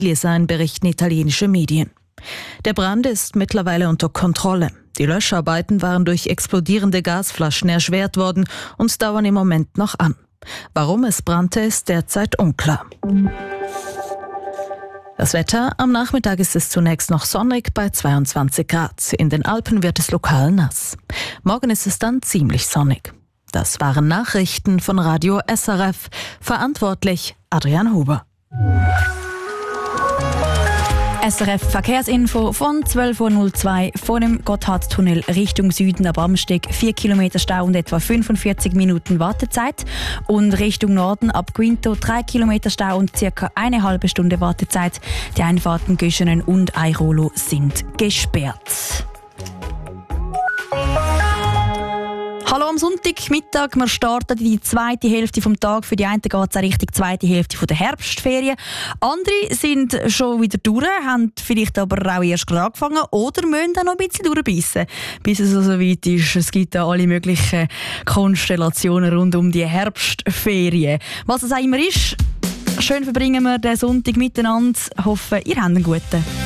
Liesein berichten italienische Medien. Der Brand ist mittlerweile unter Kontrolle. Die Löscharbeiten waren durch explodierende Gasflaschen erschwert worden und dauern im Moment noch an. Warum es brannte, ist derzeit unklar. Das Wetter: Am Nachmittag ist es zunächst noch sonnig bei 22 Grad. In den Alpen wird es lokal nass. Morgen ist es dann ziemlich sonnig. Das waren Nachrichten von Radio SRF. Verantwortlich Adrian Huber. SRF Verkehrsinfo von 12.02 Uhr vor dem Gotthardtunnel Richtung Süden ab Amsteg. 4 Kilometer Stau und etwa 45 Minuten Wartezeit. Und Richtung Norden ab Quinto 3 Kilometer Stau und ca. eine halbe Stunde Wartezeit. Die Einfahrten Göschenen und Airolo sind gesperrt. Hallo am Sonntagmittag. Wir starten die zweite Hälfte vom Tag. Für die einen geht es auch Richtung zweite Hälfte der Herbstferien. Andere sind schon wieder durch, haben vielleicht aber auch erst gerade angefangen oder müssen auch noch ein bisschen durchbeissen, bis es so weit ist. Es gibt da alle möglichen Konstellationen rund um die Herbstferien. Was es auch immer ist, schön verbringen wir den Sonntag miteinander. Ich hoffe, ihr habt einen guten.